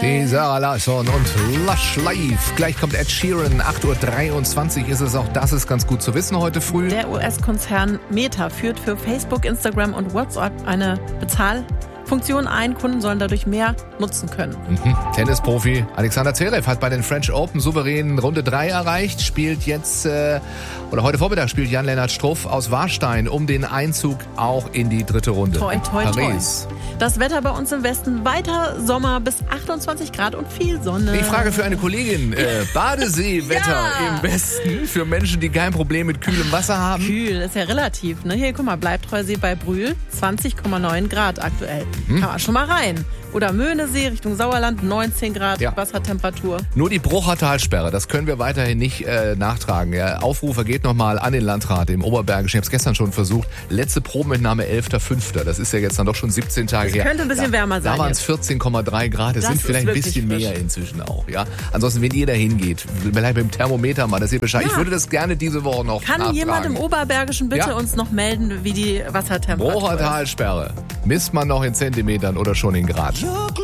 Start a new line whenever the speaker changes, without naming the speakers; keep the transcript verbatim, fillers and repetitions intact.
Die Sarah Larsson und Lush Live. Gleich kommt Ed Sheeran. acht Uhr dreiundzwanzig ist es. Auch das ist ganz gut zu wissen heute früh.
Der U S-Konzern Meta führt für Facebook, Instagram und WhatsApp eine Bezahlfunktion ein. Kunden sollen dadurch mehr nutzen können.
Mhm. Tennisprofi Alexander Zverev hat bei den French Open souverän Runde drei erreicht. Spielt jetzt, äh, oder heute Vormittag spielt Jan-Lennart Struff aus Warstein um den Einzug auch in die dritte Runde.
Toi, toi,
Paris.
toi. Das Wetter bei uns im Westen weiter Sommer bis achtundzwanzig Grad und viel Sonne.
Die Frage für eine Kollegin. Äh, Badeseewetter
Ja.
im Westen für Menschen, die kein Problem mit kühlem Wasser haben.
Kühl ist ja relativ. Ne? Hier, guck mal, Bleibtreusee bei Brühl, zwanzig Komma neun Grad aktuell.
Mhm.
Kann man schon mal rein. Oder Möhnesee Richtung Sauerland, neunzehn Grad
Ja.
Wassertemperatur.
Nur die Brucher Talsperre, das können wir weiterhin nicht äh, nachtragen. Der Aufrufer geht nochmal an den Landrat im Oberbergischen. Ich habe es gestern schon versucht. Letzte Probenentnahme elfter fünfter Das ist ja jetzt dann doch schon siebzehn Tage
Es
her.
könnte ein bisschen
da,
wärmer sein
Da waren es
jetzt.
vierzehn Komma drei Grad. Das,
Das
sind
ist
vielleicht ein
wirklich
bisschen
frisch.
mehr inzwischen auch. Ja. Ansonsten, wenn ihr da hingeht, vielleicht mit dem Thermometer mal, dass ihr Bescheid.
Ja.
Ich würde das gerne diese Woche noch
Kann
nachtragen.
jemand im Oberbergischen bitte
Ja.
uns noch melden, wie die Wassertemperatur
Brucher
ist?
Talsperre. Misst man noch in Zentimetern oder schon in Grad?